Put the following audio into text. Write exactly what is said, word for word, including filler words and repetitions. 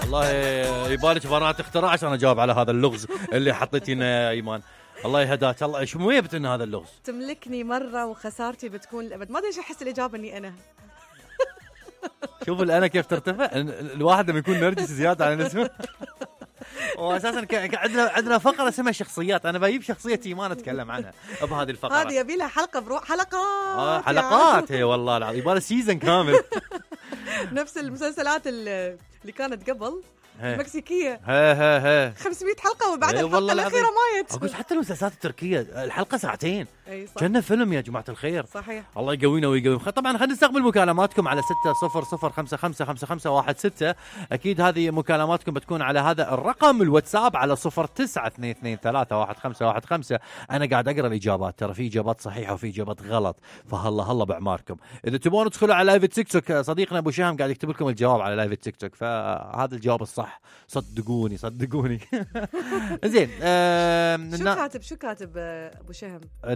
والله يبالك بنات اختراع عشان اجاوب على هذا اللغز اللي حطيتينا يا ايمان. الله يهداك. الله شو مو يبت ان هذا اللغز تملكني مره وخسارتي بتكون الابد. ما ادري ايش احس الاجابه اني انا. شوف الانا كيف ترتفع الواحد لما يكون نرجس زياده على نفسه. واساسا عندنا عندنا فقره اسمها شخصيات. انا بجيب شخصيه ايمان اتكلم عنها بهذه الفقره. هذه يبي لها حلقه بروح حلقات. آه حلقات هي والله العظيم يبغى سيزن كامل. نفس المسلسلات اللي كانت قبل المكسيكية. ها ها ها خمسمية حلقة وبعد الحلقة الأخيرة مايت. أقول حتى المسلسلات التركية الحلقة ساعتين. أي صح. كأنه فيلم يا جماعة الخير. صحيح. الله يقوينا ويقويهم. طبعا خلينا نستقبل مكالماتكم على ستة صفر صفر خمسة خمسة خمسة خمسة واحد ستة. أكيد هذه مكالماتكم بتكون على هذا الرقم. الواتساب على صفر تسعة اثنين اثنين ثلاثة واحد خمسة واحد خمسة. أنا قاعد أقرأ الإجابات ترى في إجابات صحيحة وفي إجابات غلط فهلا هلا بعماركم. إذا تبون تدخلوا على لايف تيك توك صديقنا أبو شهم قاعد يكتب لكم الجواب على لايف تيك توك فهذا الجواب الصح. صدقوني صدقوني. زين. شو كاتب شو كاتب ابو شهم؟